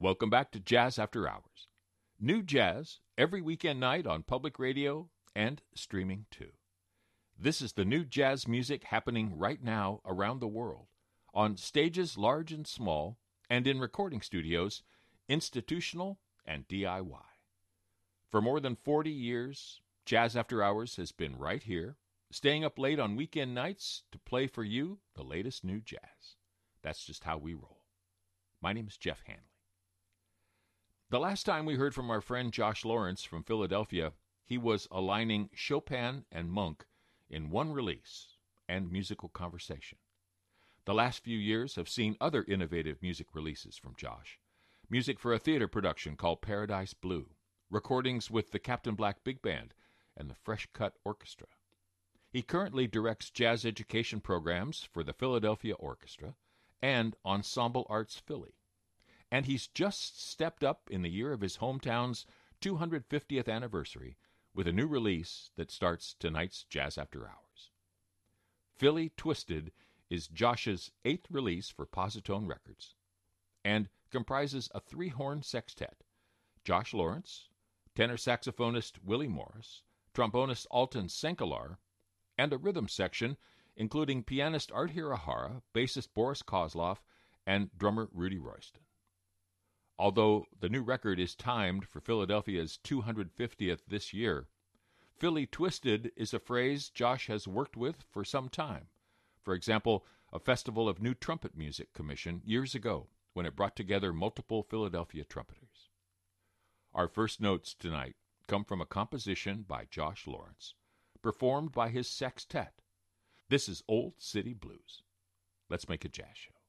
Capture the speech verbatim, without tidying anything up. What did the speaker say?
Welcome back to Jazz After Hours. New jazz every weekend night on public radio and streaming too. This is the new jazz music happening right now around the world, on stages large and small, and in recording studios, institutional and D I Y. For more than forty years, Jazz After Hours has been right here, staying up late on weekend nights to play for you the latest new jazz. That's just how we roll. My name is Jeff Hanley. The last time we heard from our friend Josh Lawrence from Philadelphia, he was aligning Chopin and Monk in one release and musical conversation. The last few years have seen other innovative music releases from Josh. Music for a theater production called Paradise Blue, recordings with the Captain Black Big Band and the Fresh Cut Orchestra. He currently directs jazz education programs for the Philadelphia Orchestra and Ensemble Arts Philly. And he's just stepped up in the year of his hometown's two hundred fiftieth anniversary with a new release that starts tonight's Jazz After Hours. Philly Twisted is Josh's eighth release for Positone Records and comprises a three-horn sextet: Josh Lawrence, tenor saxophonist Willie Morris, trombonist Alton Senkelar, and a rhythm section including pianist Art Hirahara, bassist Boris Kozlov, and drummer Rudy Royston. Although the new record is timed for Philadelphia's two hundred fiftieth this year, Philly Twisted is a phrase Josh has worked with for some time. For example, a Festival of New Trumpet Music commission years ago when it brought together multiple Philadelphia trumpeters. Our first notes tonight come from a composition by Josh Lawrence, performed by his sextet. This is Old City Blues. Let's make a jazz show.